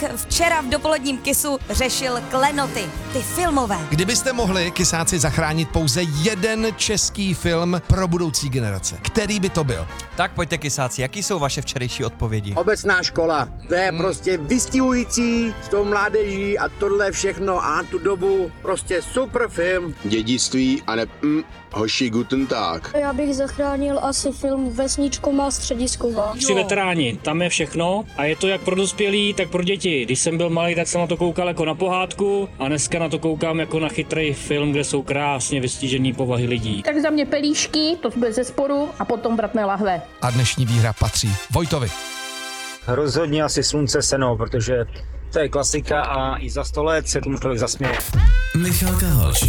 včera v dopoledním Kisu řešil klenoty, ty filmové. Kdybyste mohli, Kisáci, zachránit pouze jeden český film pro budoucí generace, který by to byl? Tak pojďte, Kisáci, jaký jsou vaše včerejší odpovědi? Obecná škola, to je prostě vystihující s tou mládeží a tohle všechno a tu dobu, prostě super film. Dědictví a ne... hoši, guten Tag. Já bych zachránil asi film Vesničko má středisková. 3 veteráni, tam je všechno a je to jak pro dospělí, tak pro děti. Když jsem byl malý, tak jsem na to koukal jako na pohádku a dneska na to koukám jako na chytrý film, kde jsou krásně vystižený povahy lidí. Tak za mě pelíšky, to bez zesporu, a potom vratné lahve. A dnešní výhra patří Vojtovi. Rozhodně asi Slunce seno, protože to je klasika a i za 100 let se tomu člověk zasměje. Michal Kahalčík.